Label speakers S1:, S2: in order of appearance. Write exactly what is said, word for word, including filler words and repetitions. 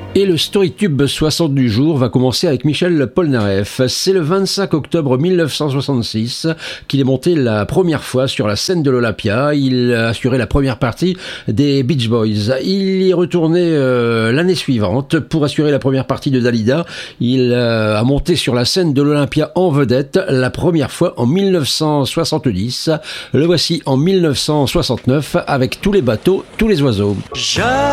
S1: Et le StoryTube soixante du jour va commencer avec Michel Polnareff. C'est le vingt-cinq octobre mille neuf cent soixante-six qu'il est monté la première fois sur la scène de l'Olympia. Il a assuré la première partie des Beach Boys. Il y est retourné euh, l'année suivante pour assurer la première partie de Dalida. Il euh, a monté sur la scène de l'Olympia en vedette la première fois en mille neuf cent soixante-dix. Le voici en mille neuf cent soixante-neuf avec Tous les bateaux, tous les oiseaux. Je